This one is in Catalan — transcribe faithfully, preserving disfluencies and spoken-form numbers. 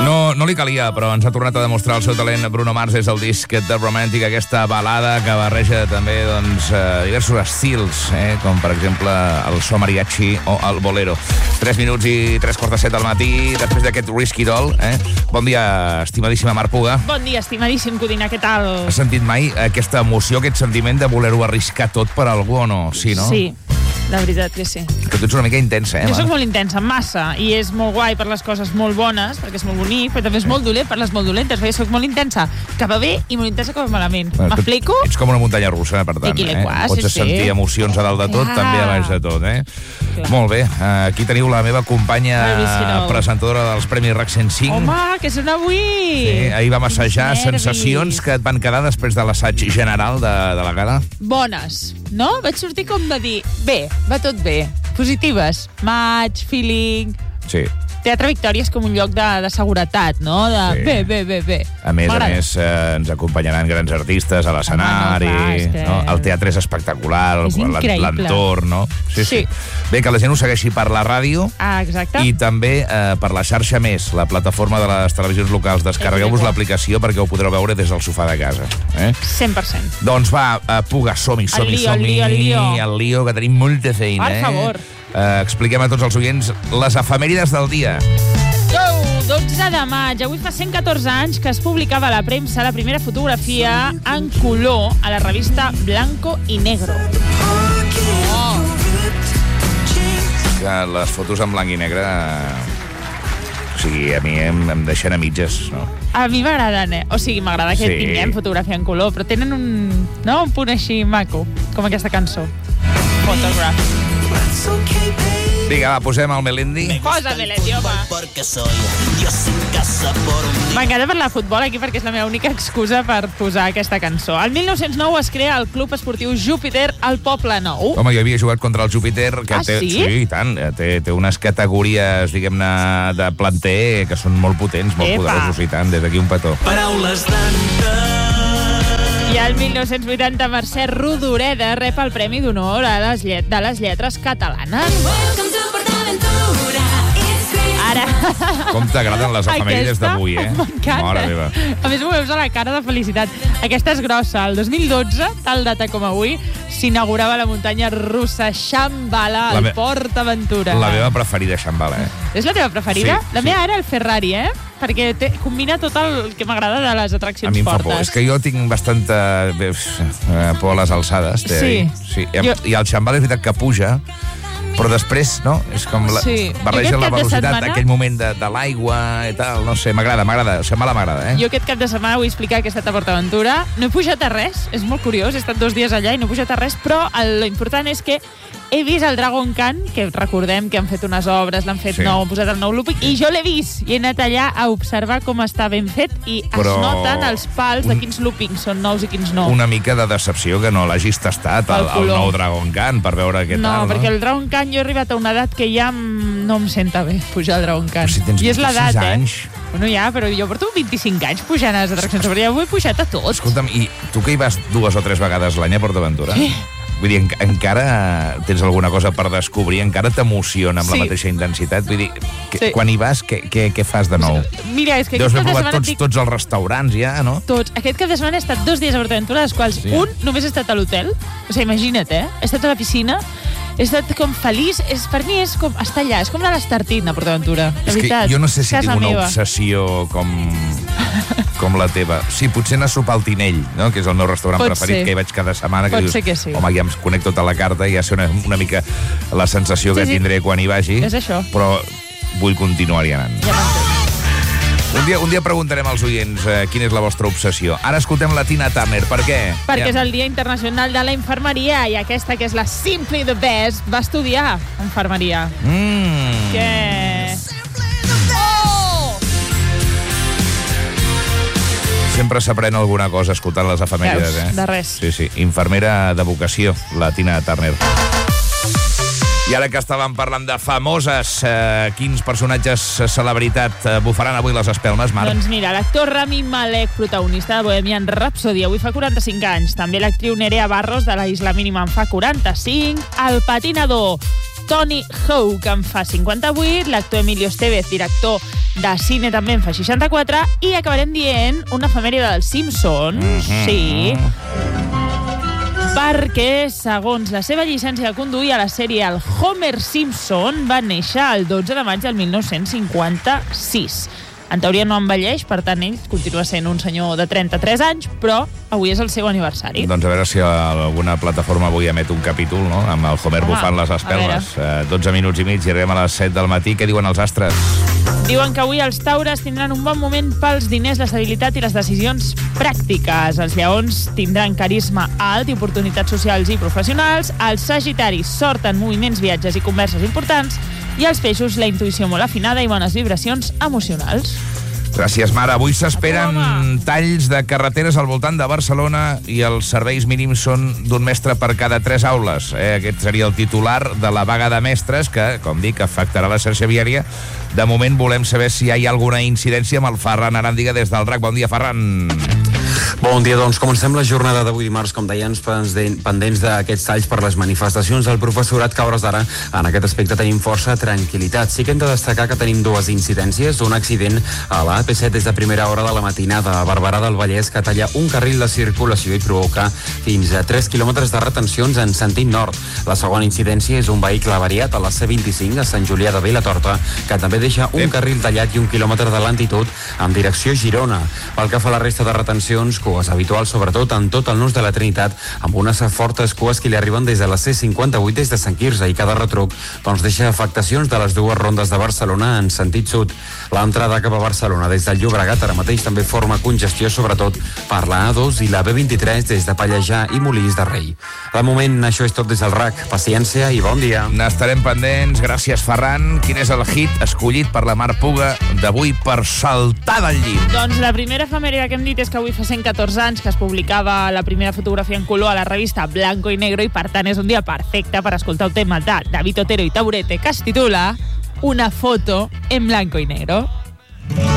No, no li calia, però ens ha tornat a demostrar el seu talent. Bruno Mars és el disc de Romantic, aquesta balada que barreja també doncs, eh, diversos estils, eh, com per exemple el so mariachi o el bolero. tres minuts i tres quarts de set del matí, després d'aquest Risky Doll. Eh? Bon dia, estimadíssima Mar Puga. Bon dia, estimadíssim Codina, què tal? Has sentit mai aquesta emoció, aquest sentiment de voler-ho arriscar tot per algú o no? Sí, no? Sí. La veritat que sí. Que tu ets una mica intensa, eh? Jo soc molt intensa, massa, i és molt guai per les coses molt bones, perquè és molt bonic, però també és molt dolent per les molt dolentes, perquè soc molt intensa cap a bé i molt intensa cap a malament. Bueno, m'explico? Ets com una muntanya russa, per tant, eh? Quas, Pots sí, sentir sí. emocions a dalt de tot, Clar. també a baix de tot, eh? Clar. Molt bé, aquí teniu la meva companya presentadora dels Premis RAC cent cinc. Home, que són avui! Sí, ahir vam assajar Nervis. sensacions que et van quedar després de l'assaig general de, de la gala. Bones, no? Vaig sortir com de dir, bé, va tot bé. Positives. Match, feeling... Sí. Teatre Victòria és com un lloc de, de seguretat, no? De Sí. bé, bé, bé, bé. A més, a més, eh, ens acompanyaran grans artistes a l'escenari. Home, no, clar, és que- No? El teatre és espectacular, És el- increïble. l'entorn, no? Sí, sí, Sí. Bé, que la gent ho segueixi per la ràdio Ah, exacte. i també eh, per la xarxa Més, la plataforma de les televisions locals. Descarregueu-vos Exacte. l'aplicació perquè ho podreu veure des del sofà de casa. Eh? cent per cent. Doncs va, eh, Puga, som-hi, som-hi, lío, el som-hi. lío, el lío. El lío, que tenim molta feina. Per eh? favor. Eh, expliquem a tots els oients les efemèrides del dia. Go! dotze de maig. Avui fa cent catorze anys que es publicava a la premsa la primera fotografia en color a la revista Blanco y Negro. Oh. Que les fotos en blanc i negre... O sigui, a mi em, em deixen a mitges, no? A mi m'agraden, eh? O sigui, m'agrada que Sí. tinguem fotografia en color, però tenen un, no? un punt així maco, com aquesta cançó. Photograph. Vinga, va, posem el Melendi. Posa-me l'idioma. M'encanta parlar de futbol aquí perquè és la meva única excusa per posar aquesta cançó. El mil nou-cents nou es crea el Club Esportiu Júpiter al Poble Nou. Home, jo havia jugat contra el Júpiter, que Ah, té, sí? sí, i tant, té, té unes categories, diguem-ne, de planter que són molt potents, molt Epa. poderosos, i tant, des d'aquí un petó. Paraules d'anta. I el mil nou-cents vuitanta Mercè Rodoreda rep el Premi d'Honor a les llet de les Lletres Catalanes. Ara... Com t'agraden les efemèrides Aquesta d'avui, eh? m'encanta. Mare meva. A més, ho veus a la cara de felicitat. Aquesta és grossa. El dos mil dotze, tal data com avui, s'inaugurava la muntanya russa Shambhala La al me- Port Aventura. La meva preferida, Shambhala, eh? És la teva preferida? Sí, la sí. meva era el Ferrari, eh? Perquè té, combina tot el que m'agrada de les A atraccions mi em fa fortes. por. És que jo tinc bastanta eh, por a les alçades. té Sí. a dir. sí. I, Jo- I el Shambhala és veritat que puja, però després, no? És com la, Sí. barreja Jo aquest la cap de velocitat, setmana- aquell moment de, de l'aigua i tal. No sé, m'agrada, m'agrada. Shambhala m'agrada, eh? Jo aquest cap de setmana vull explicar que he estat a PortAventura. No he pujat a res, és molt curiós, he estat dos dies allà i no he pujat a res, però el, lo important és que he vist el Dragon Khan, que recordem que han fet unes obres, l'han fet Sí. sí. nou, han posat el nou looping, i jo l'he vist, i he anat allà a observar com està ben fet, i Però es noten els pals de un- quins loopings són nous i quins no. Una mica de decepció que no l'hagis tastat, el, Pel el color. nou Dragon Khan, per veure què no, tal, no? perquè el Dragon Khan jo he arribat a una edat que ja em- no em senta bé pujar al Dragon Khan. Però si tens I és l'edat, vint-i-sis eh? anys. Bueno, ja, però jo porto vint-i-cinc anys pujant a les atraccions, però ja ho he pujat a tots. Escolta'm, i tu que hi vas dues o tres vegades l'any a PortAventura? Sí. Vull dir, en, encara tens alguna cosa per descobrir? Encara t'emociona amb Sí. la mateixa intensitat? Vull dir, que, Sí. quan hi vas, què, què, què fas de nou? Mira, és que Deus aquest haver cap de provat setmana tots, et dic tots els restaurants ja, no? tots. Aquest cap de setmana he estat dos dies a PortAventura, dels quals Sí. un només he estat a l'hotel. O sigui, imagina't, eh? He estat a la piscina, he estat com feliç. És, per mi és com estar allà, és com anar a l'Estartit a PortAventura. De És que veritat. jo no sé si Casa tinc una meva. obsessió com, com la teva. Sí, potser anar a sopar al Tinell, no? Que és el meu restaurant Pot preferit, ser. que hi vaig cada setmana. Que Pot dius, ser que sí. Home, ja em conec tota la carta i ja sé una, una mica la sensació Sí, que sí. tindré quan hi vagi. És això. Però vull continuar-hi anant. Ja m'entens. Un dia, un dia preguntarem als oients eh, quina és la vostra obsessió. Ara escoltem la Tina Turner. Per què? Perquè és el Dia Internacional de la Infermeria i aquesta, que és la Simply the Best, va estudiar infermeria. Mm. Que... Oh! Sempre s'aprèn alguna cosa escoltant les efemèrides, Veus, eh? de res. Sí, sí. Infermera de vocació, la Tina Turner. I ara que estàvem parlant de famoses, eh, quins personatges celebritat eh, bufaran avui les espelmes, Marc? Doncs mira, l'actor Rami Malek, protagonista de Bohemian Rhapsody, avui fa quaranta-cinc anys. També l'actriu Nerea Barros, de la Isla Mínima, en fa quaranta-cinc. El patinador Tony Hawk, que en fa cinquanta-vuit, l'actor Emilio Estevez, director de cine, també en fa seixanta-quatre, i acabarem dient una efemèride dels Simpsons, mm-hmm. sí, perquè, segons la seva llicència de conduir a la sèrie, el Homer Simpson va néixer el dotze de maig del mil nou-cents cinquanta-sis. En teoria no envelleix, per tant, ell continua sent un senyor de trenta-tres anys, però avui és el seu aniversari. Doncs a veure si alguna plataforma avui emet un capítol, no?, amb el Homer Home, bufant les espelmes. Eh, dotze minuts i mig i arribem a les set del matí. Què diuen els astres? Diuen que avui els taures tindran un bon moment pels diners, l'estabilitat i les decisions pràctiques. Els lleons tindran carisma alt i oportunitats socials i professionals. Els sagitaris, sort en moviments, viatges i converses importants. I els peixos, la intuïció molt afinada i bones vibracions emocionals. Gràcies, Mara. Avui s'esperen Home. talls de carreteres al voltant de Barcelona i els serveis mínims són d'un mestre per cada tres aules. Eh? Aquest seria el titular de la vaga de mestres que, com dic, afectarà la xarxa viària. De moment volem saber si hi ha alguna incidència amb el Ferran Aràndiga des del R A C. Bon dia, Ferran. Bon dia, doncs comencem la jornada d'avui dimarts, com deien, pendents d'aquests talls per les manifestacions del professorat, que a hores d'ara en aquest aspecte tenim força tranquil·litat. Sí que hem de destacar que tenim dues incidències, un accident a la A P set des de primera hora de la matinada a Barberà del Vallès, que talla un carril de circulació i provoca fins a tres quilòmetres de retencions en sentit nord. La segona incidència és un vehicle avariat a la C vint-i-cinc a Sant Julià de Vilatorta, que també deixa un carril tallat i un quilòmetre de lentitud en direcció Girona. Pel que fa a la resta de retencions, cues habituals, sobretot en tot el nus de la Trinitat, amb unes fortes cues que li arriben des de la C cinquanta-vuit des de Sant Quirze, i cada retruc doncs, deixa afectacions de les dues rondes de Barcelona en sentit sud. L'entrada cap a Barcelona des del Llobregat ara mateix també forma congestió, sobretot per la A dos i la B vint-i-tres des de Pallejà i Molins de Rei. De moment, això és tot des del R A C. Paciència i bon dia. N'estarem pendents. Gràcies, Ferran. Quin és el hit escollit per la Mar Puga d'avui per saltar del llit? Doncs la primera efemèride que hem dit és que avui fa cent catorze anys que es publicava la primera fotografia en color a la revista Blanco i Negro, i per tant és un dia perfecte per escoltar el tema de David Otero i Taburete, que es titula Una foto en blanco y negro.